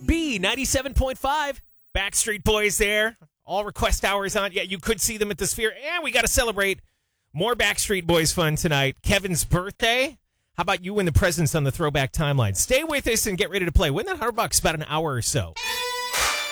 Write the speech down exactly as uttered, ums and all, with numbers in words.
B ninety-seven point five. Backstreet Boys there. All request hours on. Yeah, you could see them at the Sphere. And we got to celebrate more Backstreet Boys fun tonight. Kevin's birthday. How about you win the presents on the Throwback Timeline? Stay with us and get ready to play. Win that one hundred bucks about an hour or so.